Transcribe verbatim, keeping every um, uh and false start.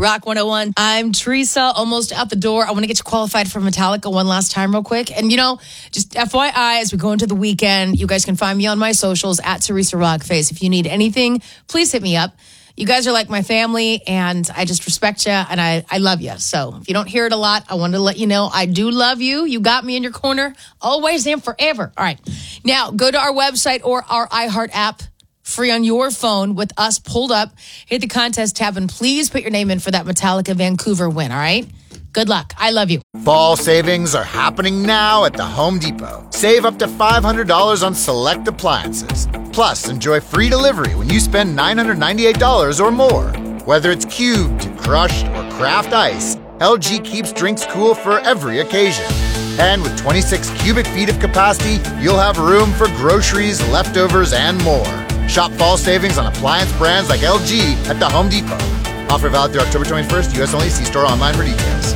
Rock one oh one. I'm Teresa, almost out the door. I want to get you qualified for Metallica one last time real quick. And, you know, just F Y I, as we go into the weekend, you guys can find me on my socials, at Teresa Rockface. If you need anything, please hit me up. You guys are like my family, and I just respect you, and I, I love you. So if you don't hear it a lot, I wanted to let you know I do love you. You got me in your corner, always and forever. All right. Now, go to our website or our iHeart app, free on your phone with us pulled up. Hit the contest tab, and please put your name in for that Metallica Vancouver win, all right? Good luck. I love you. Fall savings are happening now at the Home Depot. Save up to five hundred dollars on select appliances. Plus, enjoy free delivery when you spend nine hundred ninety-eight dollars or more. Whether it's cubed, crushed, or craft ice, L G keeps drinks cool for every occasion. And with twenty-six cubic feet of capacity, you'll have room for groceries, leftovers, and more. Shop fall savings on appliance brands like L G at the Home Depot. Offer valid through October twenty-first. U S only. See store online for details.